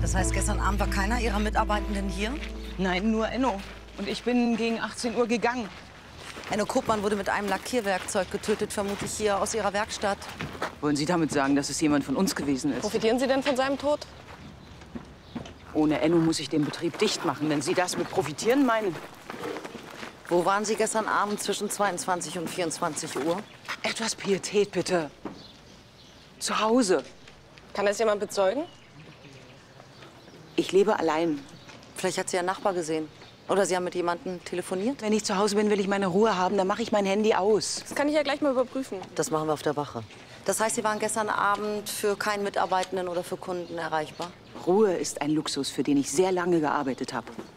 Das heißt, gestern Abend war keiner Ihrer Mitarbeitenden hier? Nein, nur Enno. Und ich bin gegen 18 Uhr gegangen. Enno Koopmann wurde mit einem Lackierwerkzeug getötet, vermutlich hier aus Ihrer Werkstatt. Wollen Sie damit sagen, dass es jemand von uns gewesen ist? Profitieren Sie denn von seinem Tod? Ohne Enno muss ich den Betrieb dicht machen, wenn Sie das mit profitieren meinen. Wo waren Sie gestern Abend zwischen 22 und 24 Uhr? Etwas Pietät, bitte. Zu Hause. Kann das jemand bezeugen? Ich lebe allein. Vielleicht hat Sie Ihren Nachbar gesehen. Oder Sie haben mit jemandem telefoniert? Wenn ich zu Hause bin, will ich meine Ruhe haben. Dann mache ich mein Handy aus. Das kann ich ja gleich mal überprüfen. Das machen wir auf der Wache. Das heißt, Sie waren gestern Abend für keinen Mitarbeitenden oder für Kunden erreichbar? Ruhe ist ein Luxus, für den ich sehr lange gearbeitet habe.